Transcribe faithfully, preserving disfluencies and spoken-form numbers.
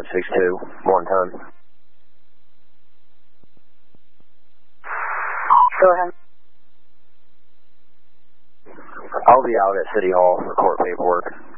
five six two, one ton. Go ahead. I'll be out at City Hall for court paperwork.